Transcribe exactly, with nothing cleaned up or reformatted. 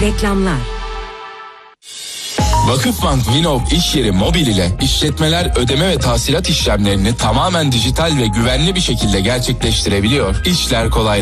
Reklamlar. Vakıfbank Vinov iş yeri mobil ile işletmeler ödeme ve tahsilat işlemlerini tamamen dijital ve güvenli bir şekilde gerçekleştirebiliyor. İşler kolay.